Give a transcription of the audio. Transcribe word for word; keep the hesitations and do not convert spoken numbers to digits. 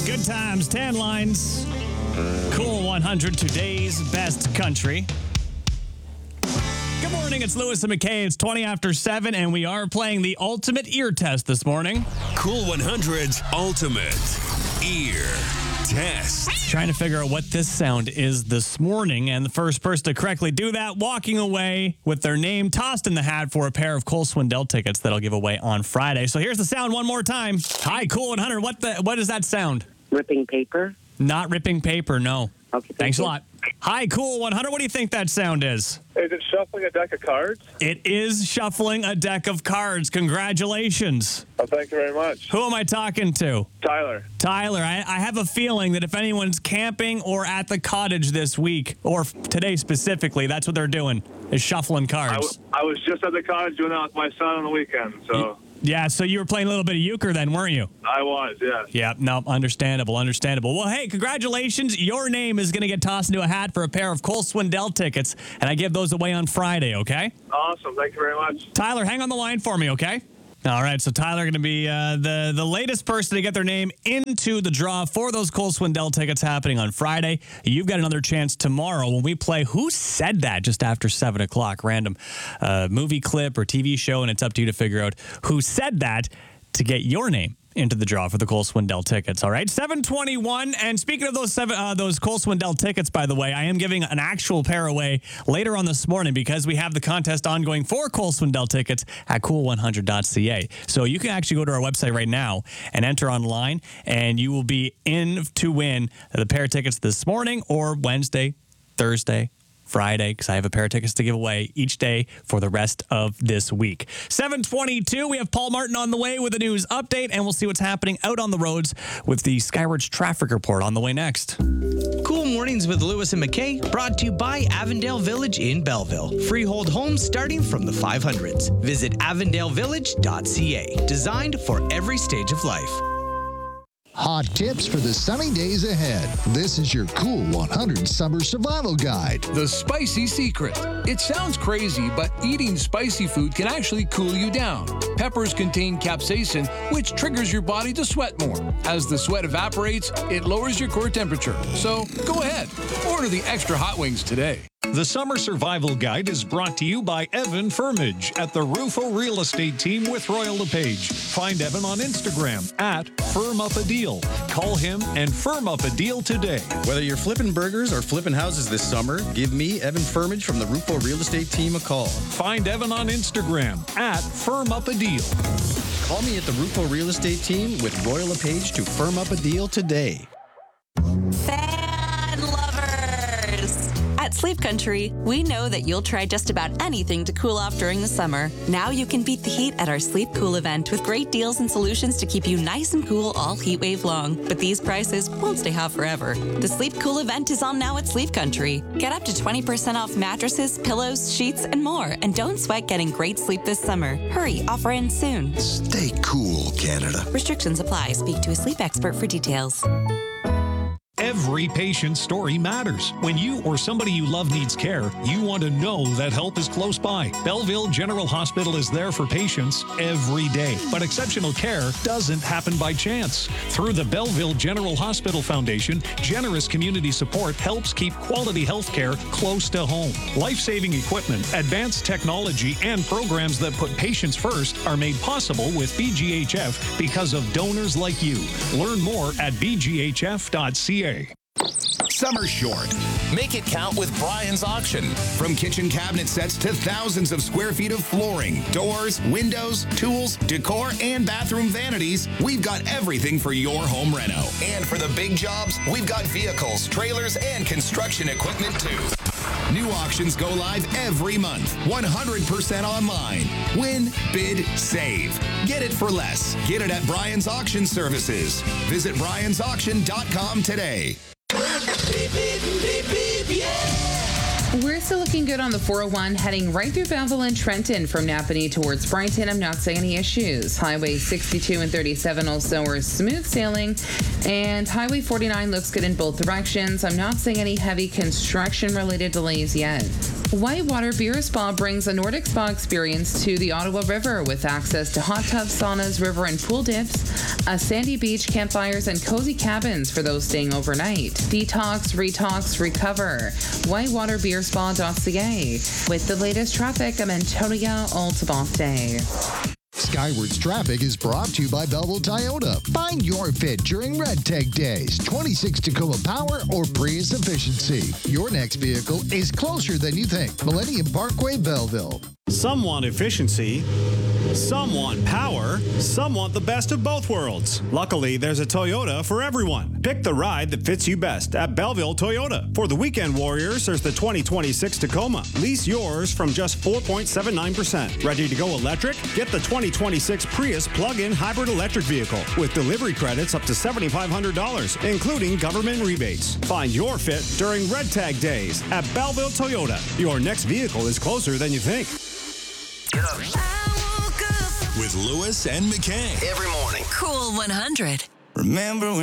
Good times, tan lines. Cool one hundred, today's best country. Good morning, it's Lewis and McKay. It's twenty after seven, and we are playing the ultimate ear test this morning. Cool one hundred's ultimate ear test. Trying to figure out what this sound is this morning, and the first person to correctly do that, walking away with their name tossed in the hat for a pair of Cole Swindell tickets that I'll give away on Friday. So here's the sound one more time. Hi, Cool one hundred. What the? What does that sound? Ripping paper? Not ripping paper, no. Okay, thank Thanks you. a lot. Hi, Cool one hundred. What do you think that sound is? Is it shuffling a deck of cards? It is shuffling a deck of cards. Congratulations. Oh, thank you very much. Who am I talking to? Tyler. Tyler, I, I have a feeling that if anyone's camping or at the cottage this week, or f- today specifically, that's what they're doing, is shuffling I, cards. w- I was just at the cottage doing that with my son on the weekend, so Yeah, so you were playing a little bit of euchre then, weren't you? I was, yes. Yeah, no, understandable, understandable. Well, hey, congratulations. Your name is going to get tossed into a hat for a pair of Cole Swindell tickets, and I give those away on Friday, okay? Awesome. Thank you very much. Tyler, hang on the line for me, okay? All right, so Tyler going to be uh, the, the latest person to get their name into the draw for those Cole Swindell tickets happening on Friday. You've got another chance tomorrow when we play Who Said That just after seven o'clock. Random uh, movie clip or T V show, and it's up to you to figure out who said that to get your name into the draw for the Cole Swindell tickets. All right, seven twenty-one. And speaking of those seven, uh, those Cole Swindell tickets, by the way, I am giving an actual pair away later on this morning because we have the contest ongoing for Cole Swindell tickets at cool one hundred dot c a. So you can actually go to our website right now and enter online, and you will be in to win the pair of tickets this morning or Wednesday, Thursday, Friday, because I have a pair of tickets to give away each day for the rest of this week. seven twenty-two, we have Paul Martin on the way with a news update, and we'll see what's happening out on the roads with the Skywards traffic report on the way next. Cool Mornings with Lewis and McKay, brought to you by Avondale Village in Belleville. Freehold homes starting from the five hundreds. Visit avondale village dot c a. Designed for every stage of life. Hot tips for the sunny days ahead. This is your Cool one hundred Summer Survival Guide. The spicy secret. It sounds crazy, but eating spicy food can actually cool you down. Peppers contain capsaicin, which triggers your body to sweat more. As the sweat evaporates, it lowers your core temperature. So go ahead, order the extra hot wings today. The Summer Survival Guide is brought to you by Evan Firmage at the Rufo Real Estate Team with Royal LePage. Find Evan on Instagram at Firm Up a Deal. Call him and firm up a deal today. Whether you're flipping burgers or flipping houses this summer, give me, Evan Firmage from the Rufo Real Estate Team, a call. Find Evan on Instagram at Firm Up a Deal. Call me at the Rufo Real Estate Team with Royal LePage to firm up a deal today. Fan lovers! At Sleep Country, we know that you'll try just about anything to cool off during the summer. Now you can beat the heat at our Sleep Cool event with great deals and solutions to keep you nice and cool all heat wave long. But these prices won't stay hot forever. The Sleep Cool event is on now at Sleep Country. Get up to twenty percent off mattresses, pillows, sheets, and more. And don't sweat getting great sleep this summer. Hurry, offer ends soon. Stay cool, Canada. Restrictions apply. Speak to a sleep expert for details. Every patient's story matters. When you or somebody you love needs care, you want to know that help is close by. Belleville General Hospital is there for patients every day. But exceptional care doesn't happen by chance. Through the Belleville General Hospital Foundation, generous community support helps keep quality health care close to home. Life-saving equipment, advanced technology, and programs that put patients first are made possible with B G H F because of donors like you. Learn more at b g h f dot c a. Summer short. Make it count with Brian's Auction. From kitchen cabinet sets to thousands of square feet of flooring, doors, windows, tools, decor, and bathroom vanities, we've got everything for your home reno. And for the big jobs, we've got vehicles, trailers, and construction equipment too. New auctions go live every month, one hundred percent online. Win, bid, save. Get it for less. Get it at Brian's Auction Services. Visit brians auction dot com today. Beep, beep, beep, beep, yeah. We're still looking good on the four oh one, heading right through Belleville and Trenton from Napanee towards Brighton. I'm not seeing any issues. Highway sixty-two and thirty-seven also are smooth sailing, and Highway forty-nine looks good in both directions. I'm not seeing any heavy construction-related delays yet. Whitewater Beer Spa brings a Nordic spa experience to the Ottawa River with access to hot tubs, saunas, river and pool dips, a sandy beach, campfires, and cozy cabins for those staying overnight. Detox, retox, recover. whitewater beer spa dot c a. With the latest traffic, I'm Antonia Altamonte. Skywards Traffic is brought to you by Belleville Toyota. Find your fit during Red Tag Days. twenty-six Tacoma Power or Prius Efficiency. Your next vehicle is closer than you think. Millennium Parkway, Belleville. Some want efficiency, some want power, some want the best of both worlds. Luckily, there's a Toyota for everyone. Pick the ride that fits you best at Belleville Toyota. For the weekend warriors, there's the twenty twenty-six Tacoma. Lease yours from just four point seven nine percent. Ready to go electric? Get the twenty twenty-six Prius plug-in hybrid electric vehicle with delivery credits up to seven thousand five hundred dollars, including government rebates. Find your fit during Red Tag Days at Belleville Toyota. Your next vehicle is closer than you think. With Lewis and McKay. Every morning. Cool one hundred. Remember when